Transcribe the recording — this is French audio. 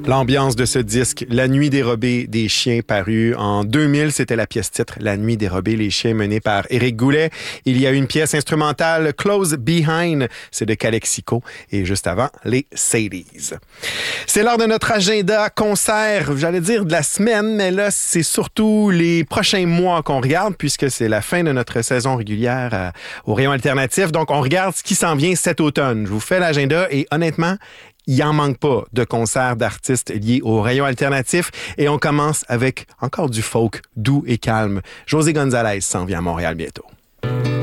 L'ambiance de ce disque, La nuit dérobée des chiens, paru en 2000, c'était la pièce titre La nuit dérobée les chiens, menée par Éric Goulet. Il y a une pièce instrumentale, Close Behind, c'est de Calexico, et juste avant, les Sadies. C'est l'heure de notre agenda concert, j'allais dire de la semaine, mais là, c'est surtout les prochains mois qu'on regarde, puisque c'est la fin de notre saison régulière au Rayon Alternatif. Donc, on regarde ce qui s'en vient cet automne. Je vous fais l'agenda et honnêtement, il en manque pas de concerts d'artistes liés au Rayon Alternatif. Et on commence avec encore du folk doux et calme. José González s'en vient à Montréal bientôt.